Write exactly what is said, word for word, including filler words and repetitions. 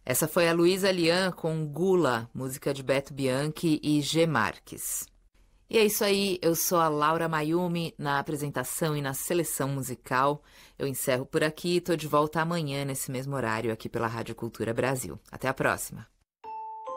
Essa foi a Luísa Lian com Gula, música de Beto Bianchi e G. Marques. E é isso aí, eu sou a Laura Mayumi na apresentação e na seleção musical. Eu encerro por aqui e tô de volta amanhã nesse mesmo horário aqui pela Rádio Cultura Brasil. Até a próxima!